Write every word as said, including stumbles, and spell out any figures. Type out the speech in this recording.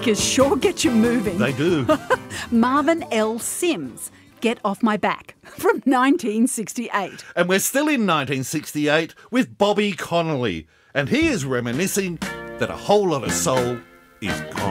stickers sure get you moving. They do. Marvin L. Sims, Get Off My Back, from nineteen sixty-eight. And we're still in nineteen sixty-eight with Bobby Connolly. And he is reminiscing that a whole lot of soul is gone.